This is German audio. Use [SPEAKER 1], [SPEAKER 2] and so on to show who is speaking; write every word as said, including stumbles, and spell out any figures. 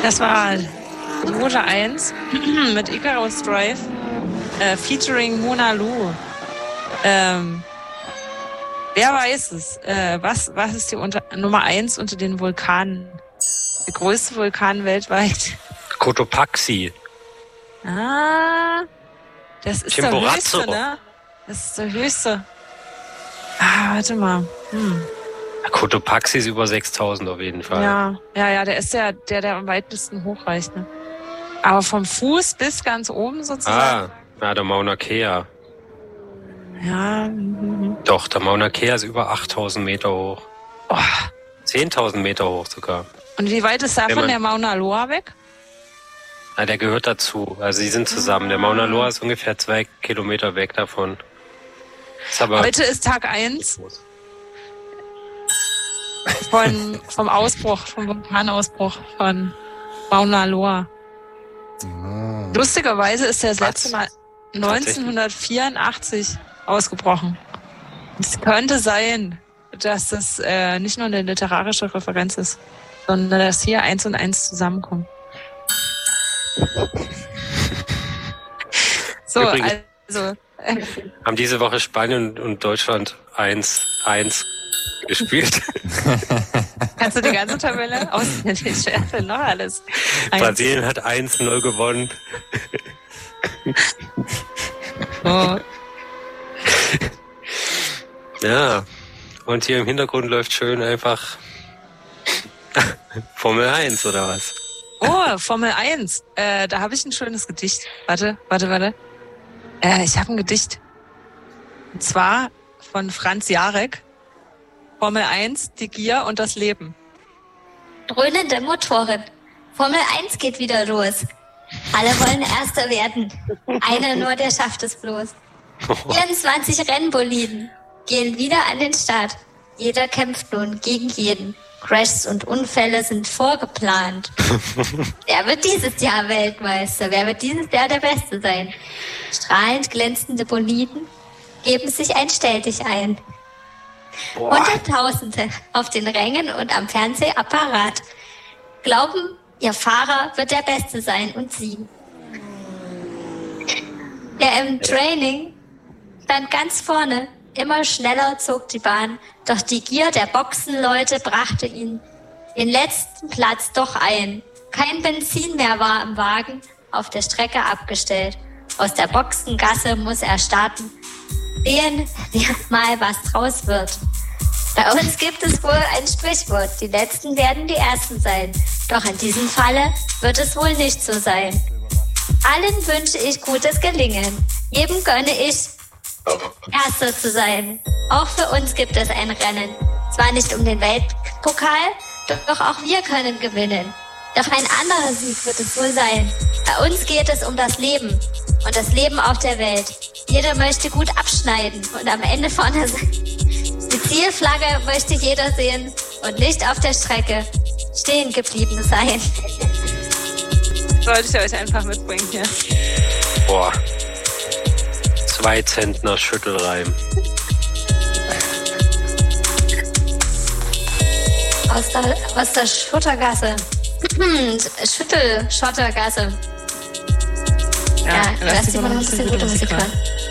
[SPEAKER 1] Das war Route eins mit Icarus Drive, äh, featuring Mona Lou. Ähm, wer weiß es? Äh, was, was ist die unter, Nummer eins unter den Vulkanen? Der größte Vulkan weltweit?
[SPEAKER 2] Cotopaxi.
[SPEAKER 1] Ah, das ist der
[SPEAKER 2] Chimborazo.
[SPEAKER 1] höchste, ne? Das ist der höchste. Ah, warte mal. Hm.
[SPEAKER 2] Cotopaxi ist über sechstausend auf jeden Fall.
[SPEAKER 1] Ja, ja, ja, der ist der, der, der am weitesten hochreicht, ne? Aber vom Fuß bis ganz oben sozusagen.
[SPEAKER 2] Ah, ja, der Mauna Kea.
[SPEAKER 1] Ja. Mhm.
[SPEAKER 2] Doch, der Mauna Kea ist über achttausend Meter hoch.
[SPEAKER 1] Oh.
[SPEAKER 2] zehntausend Meter hoch sogar.
[SPEAKER 1] Und wie weit ist davon
[SPEAKER 2] man,
[SPEAKER 1] der Mauna Loa weg?
[SPEAKER 2] Ja, der gehört dazu. Also sie sind zusammen. Der Mauna Loa ist ungefähr zwei Kilometer weg davon. Ist aber
[SPEAKER 1] Heute ist Tag eins von, vom Ausbruch, vom Vulkanausbruch von Mauna Loa.
[SPEAKER 3] Ah.
[SPEAKER 1] Lustigerweise ist der das
[SPEAKER 2] Was?
[SPEAKER 1] letzte Mal neunzehnhundertvierundachtzig ausgebrochen. Es könnte sein, dass das äh, nicht nur eine literarische Referenz ist, sondern dass hier eins und eins zusammenkommen. So,
[SPEAKER 2] Übrigens,
[SPEAKER 1] also. Äh,
[SPEAKER 2] haben diese Woche Spanien und Deutschland eins eins gespielt.
[SPEAKER 1] kannst du die ganze Tabelle auswendig schärfen, noch alles? Eins.
[SPEAKER 2] Brasilien hat eins null gewonnen.
[SPEAKER 1] Oh.
[SPEAKER 2] Ja, und hier im Hintergrund läuft schön einfach Formel eins oder was?
[SPEAKER 1] Oh, Formel eins. Äh, da habe ich ein schönes Gedicht. Warte, warte, warte. Äh, ich habe ein Gedicht. Und zwar von Franz Jarek. Formel eins, die Gier und das Leben.
[SPEAKER 4] Dröhnende Motoren. Formel eins geht wieder los. Alle wollen Erster werden. Einer nur, der schafft es bloß. vierundzwanzig Rennboliden gehen wieder an den Start. Jeder kämpft nun gegen jeden. Crashs und Unfälle sind vorgeplant. Wer wird dieses Jahr Weltmeister? Wer wird dieses Jahr der Beste sein? Strahlend glänzende Boliden geben sich ein Stelldich ein.
[SPEAKER 2] Boah.
[SPEAKER 4] Hunderttausende auf den Rängen und am Fernsehapparat glauben, ihr Fahrer wird der Beste sein und sie. Der im Training stand ganz vorne. Immer schneller zog die Bahn, doch die Gier der Boxenleute brachte ihn den letzten Platz doch ein. Kein Benzin mehr war im Wagen, auf der Strecke abgestellt. Aus der Boxengasse muss er starten. Sehen wir mal, was draus wird. Bei uns gibt es wohl ein Sprichwort, die Letzten werden die Ersten sein. Doch in diesem Falle wird es wohl nicht so sein. Allen wünsche ich gutes Gelingen. Jedem gönne ich, Erster zu sein. Auch für uns gibt es ein Rennen. Zwar nicht um den Weltpokal, doch auch wir können gewinnen. Doch ein anderer Sieg wird es wohl sein. Bei uns geht es um das Leben und das Leben auf der Welt. Jeder möchte gut abschneiden und am Ende vorne sein. Die Zielflagge möchte jeder sehen und nicht auf der Strecke stehen geblieben sein.
[SPEAKER 1] Sollte ich euch einfach mitbringen hier.
[SPEAKER 2] Boah. Zwei Zentner Schüttelreim.
[SPEAKER 4] Aus der, aus der Schuttergasse. Schüttelschottergasse.
[SPEAKER 1] Ja,
[SPEAKER 4] Ja,
[SPEAKER 1] lass
[SPEAKER 4] lass
[SPEAKER 1] die
[SPEAKER 4] die mal noch ein bisschen gute Musik hören.